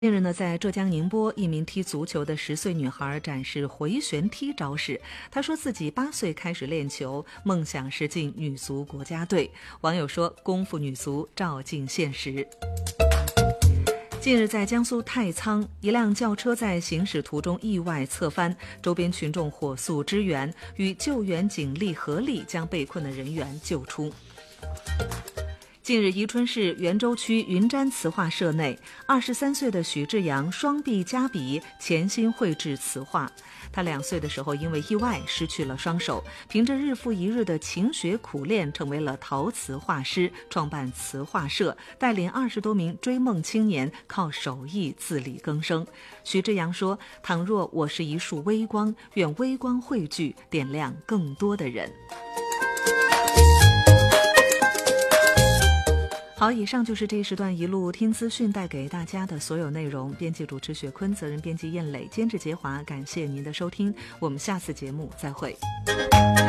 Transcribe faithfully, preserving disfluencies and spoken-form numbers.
近日呢，在浙江宁波，一名踢足球的十岁女孩展示回旋踢招式。她说自己八岁开始练球，梦想是进女足国家队。网友说，功夫女足照进现实。近日，在江苏太仓，一辆轿车在行驶途中意外侧翻，周边群众火速支援，与救援警力合力将被困的人员救出。近日，宜春市袁州区云瞻瓷画社内，二十三岁的许志阳双臂夹笔，潜心绘制瓷画。他两岁的时候因为意外失去了双手，凭着日复一日的勤学苦练，成为了陶瓷画师，创办瓷画社，带领二十多名追梦青年靠手艺自力更生。许志阳说：“倘若我是一束微光，愿微光汇聚，点亮更多的人。”好，以上就是这一时段一路听资讯带给大家的所有内容。编辑主持雪坤，责任编辑燕磊，监制杰华。感谢您的收听，我们下次节目再会。